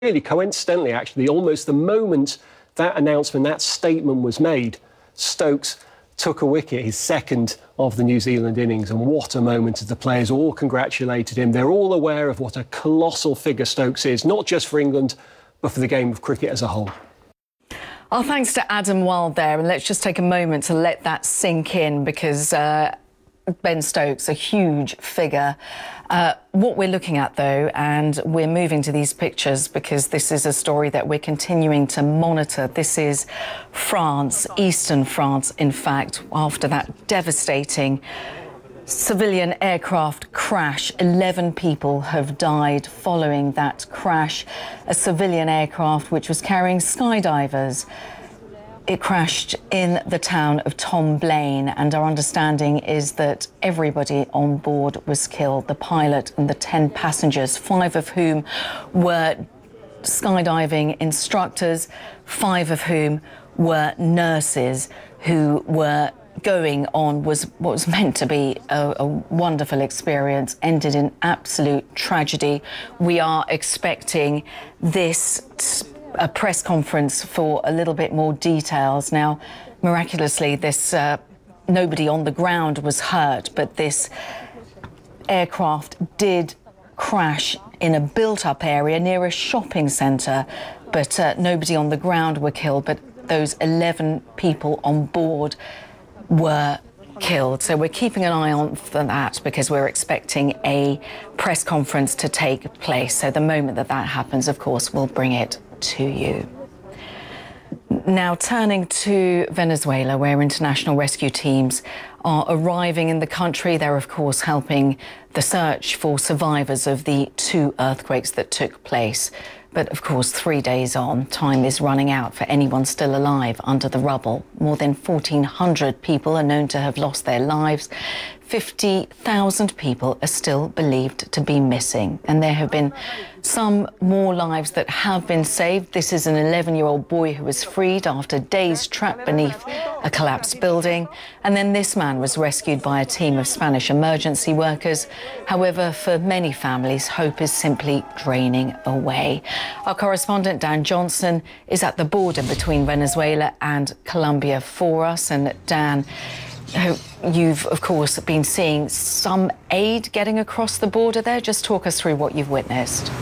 really coincidentally, actually, almost the moment that announcement, that statement was made, Stokes took a wicket, his second of the New Zealand innings, and what a moment as the players all congratulated him. They're all aware of what a colossal figure Stokes is, not just for England, but for the game of cricket as a whole. Our thanks to Adam Wild there, and let's just take a moment to let that sink in, because Ben Stokes, a huge figure. What we're looking at, though, and we're moving to these pictures because this is a story that we're continuing to monitor. This is France, eastern France, in fact, after that devastating civilian aircraft crash. 11 people have died following that crash. A civilian aircraft which was carrying skydivers. It crashed in the town of Tomblaine, and our understanding is that everybody on board was killed, the pilot and the 10 passengers, 5 of whom were skydiving instructors, 5 of whom were nurses who were going on what was meant to be a wonderful experience, ended in absolute tragedy. We are expecting a press conference for a little bit more details. Now, miraculously, nobody on the ground was hurt, but this aircraft did crash in a built-up area near a shopping centre, but nobody on the ground were killed, but those 11 people on board were killed. So we're keeping an eye on for that, because we're expecting a press conference to take place. So the moment that happens, of course, we'll bring it to you. Now, turning to Venezuela, where international rescue teams are arriving in the country. They're, of course, helping the search for survivors of the 2 earthquakes that took place. But, of course, 3 days on, time is running out for anyone still alive under the rubble. More than 1,400 people are known to have lost their lives. 50,000 people are still believed to be missing. And there have been some more lives that have been saved. This is an 11-year-old boy who was freed after days trapped beneath a collapsed building. And then this man was rescued by a team of Spanish emergency workers. However, for many families, hope is simply draining away. Our correspondent, Dan Johnson, is at the border between Venezuela and Colombia for us. And Dan, you've, of course, been seeing some aid getting across the border there. Just talk us through what you've witnessed.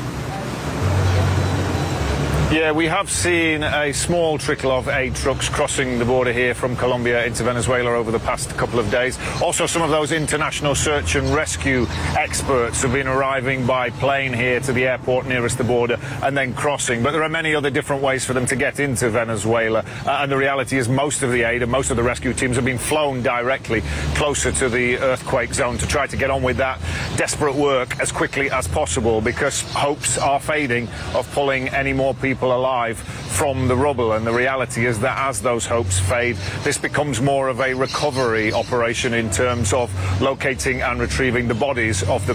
Yeah, we have seen a small trickle of aid trucks crossing the border here from Colombia into Venezuela over the past couple of days. Also, some of those international search and rescue experts have been arriving by plane here to the airport nearest the border and then crossing. But there are many other different ways for them to get into Venezuela. And the reality is most of the aid and most of the rescue teams have been flown directly closer to the earthquake zone to try to get on with that desperate work as quickly as possible, because hopes are fading of pulling any more people alive from the rubble. And the reality is that as those hopes fade, this becomes more of a recovery operation in terms of locating and retrieving the bodies of the